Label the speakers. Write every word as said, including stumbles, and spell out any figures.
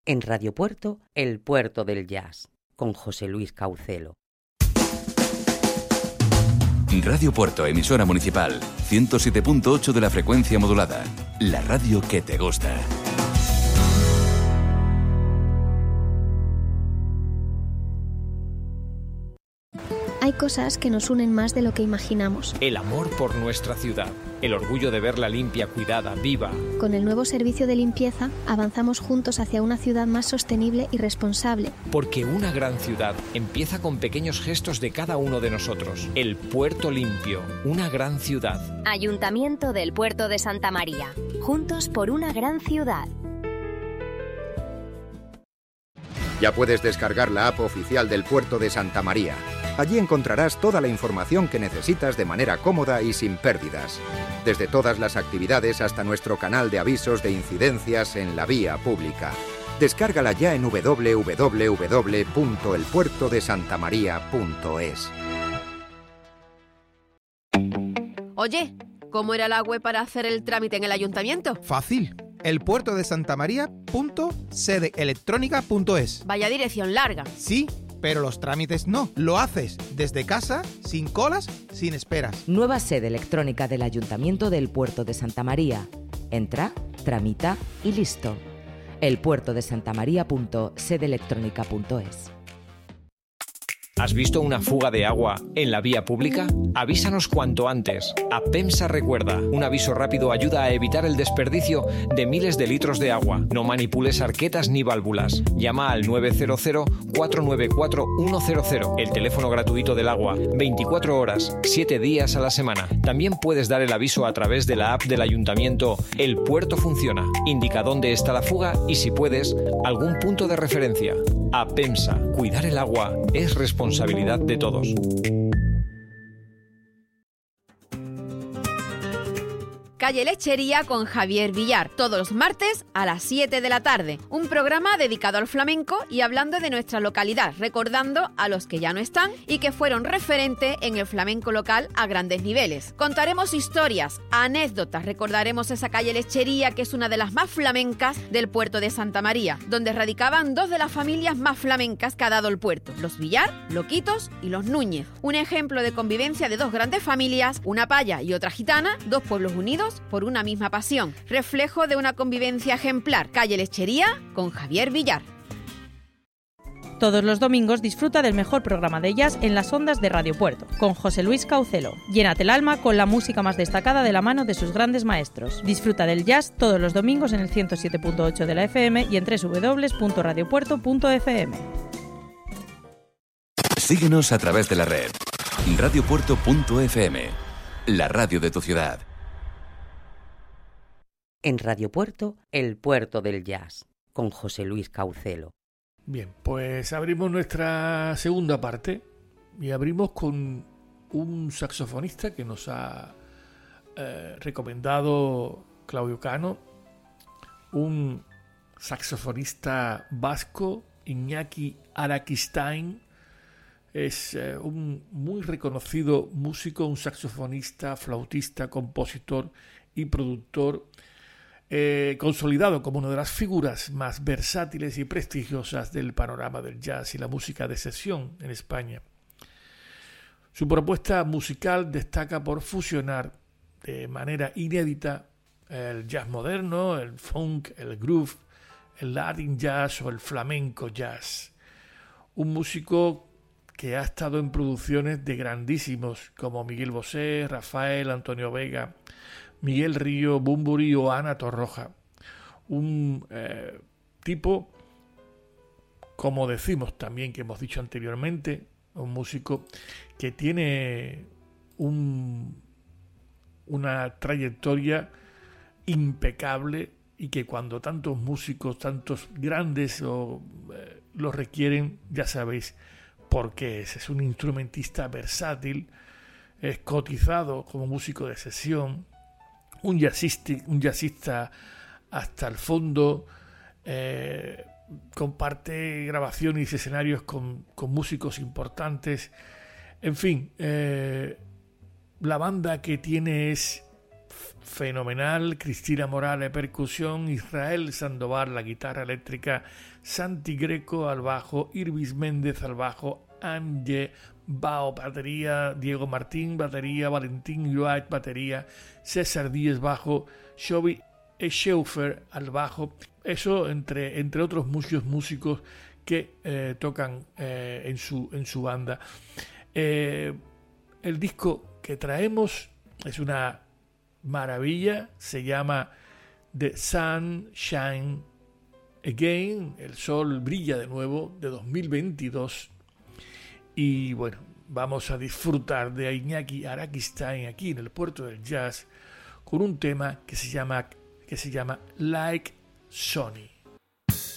Speaker 1: En Radio Puerto, el puerto del jazz, con José Luis Caucelo.
Speaker 2: Radio Puerto, emisora municipal, ciento siete punto ocho de la frecuencia modulada. La radio que te gusta.
Speaker 3: Hay cosas que nos unen más de lo que imaginamos.
Speaker 4: El amor por nuestra ciudad, el orgullo de verla limpia, cuidada, viva.
Speaker 3: Con el nuevo servicio de limpieza, avanzamos juntos hacia una ciudad más sostenible y responsable.
Speaker 4: Porque una gran ciudad empieza con pequeños gestos de cada uno de nosotros. El Puerto Limpio, una gran ciudad.
Speaker 5: Ayuntamiento del Puerto de Santa María. Juntos por una gran ciudad.
Speaker 6: Ya puedes descargar la app oficial del Puerto de Santa María. Allí encontrarás toda la información que necesitas de manera cómoda y sin pérdidas. Desde todas las actividades hasta nuestro canal de avisos de incidencias en la vía pública. Descárgala ya en doble u doble u doble u punto el puerto de santa maría punto es.
Speaker 7: Oye, ¿cómo era la web para hacer el trámite en el ayuntamiento?
Speaker 8: Fácil. el puerto de santa maría punto sede electrónica punto es.
Speaker 7: Vaya dirección larga.
Speaker 8: Sí, pero los trámites no. Lo haces desde casa, sin colas, sin esperas.
Speaker 9: Nueva sede electrónica del Ayuntamiento del Puerto de Santa María. Entra, tramita y listo. el puerto de santa maría punto sede electrónica punto es.
Speaker 4: ¿Has visto una fuga de agua en la vía pública? Avísanos cuanto antes. APEMSA recuerda, un aviso rápido ayuda a evitar el desperdicio de miles de litros de agua. No manipules arquetas ni válvulas. Llama al nueve cero cero, cuatro nueve cuatro, uno cero cero, el teléfono gratuito del agua, veinticuatro horas, siete días a la semana. También puedes dar el aviso a través de la app del ayuntamiento El Puerto Funciona. Indica dónde está la fuga y, si puedes, algún punto de referencia. APEMSA, cuidar el agua es responsabilidad de todos.
Speaker 7: Calle Lechería con Javier Villar, todos los martes a las siete de la tarde. Un programa dedicado al flamenco y hablando de nuestra localidad, recordando a los que ya no están y que fueron referente en el flamenco local a grandes niveles. Contaremos historias, anécdotas, recordaremos esa calle Lechería que es una de las más flamencas del puerto de Santa María, donde radicaban dos de las familias más flamencas que ha dado el puerto, los Villar, Loquitos y los Núñez. Un ejemplo de convivencia de dos grandes familias, una paya y otra gitana, dos pueblos unidos por una misma pasión, reflejo de una convivencia ejemplar. Calle Lechería con Javier Villar.
Speaker 10: Todos los domingos disfruta del mejor programa de jazz en las ondas de Radio Puerto, con José Luis Caucelo. Llénate el alma con la música más destacada de la mano de sus grandes maestros. Disfruta del jazz todos los domingos en el ciento siete punto ocho de la F M y en doble u doble u doble u punto radio puerto punto f m.
Speaker 2: Síguenos a través de la red. radio puerto punto f m, la radio de tu ciudad.
Speaker 1: En Radio Puerto, el puerto del jazz, con José Luis Caucelo.
Speaker 11: Bien, pues abrimos nuestra segunda parte y abrimos con un saxofonista que nos ha eh, recomendado Claudio Cano, un saxofonista vasco, Iñaki Arakistain. Es eh, un muy reconocido músico, un saxofonista, flautista, compositor y productor, Eh, consolidado como una de las figuras más versátiles y prestigiosas del panorama del jazz y la música de sesión en España. Su propuesta musical destaca por fusionar de manera inédita el jazz moderno, el funk, el groove, el latin jazz o el flamenco jazz. Un músico que ha estado en producciones de grandísimos como Miguel Bosé, Rafael, Antonio Vega, Miguel Río, Bunbury o Ana Torroja. Un eh, tipo, como decimos también, que hemos dicho anteriormente, un músico que tiene un, una trayectoria impecable y que cuando tantos músicos, tantos grandes o, eh, lo requieren, ya sabéis por qué es. Es un instrumentista versátil, es cotizado como músico de sesión, un jazzista, un jazzista hasta el fondo, eh, comparte grabaciones y escenarios con, con músicos importantes. En fin, eh, la banda que tiene es fenomenal, Cristina Morales percusión, Israel Sandoval la guitarra eléctrica, Santi Greco al bajo, Irvis Méndez al bajo, Anje Bao batería, Diego Martín batería, Valentín Lloyd batería, César Díez bajo, Xovi Scheufer al bajo. Eso entre, entre otros muchos músicos que eh, tocan eh, en, su, en su banda. Eh, el disco que traemos es una maravilla, se llama The Sun Shine Again, el sol brilla de nuevo, de dos mil veintidós. Y bueno, vamos a disfrutar de Iñaki Arakistain aquí en el Puerto del Jazz con un tema que se llama, que se llama Like Sonny.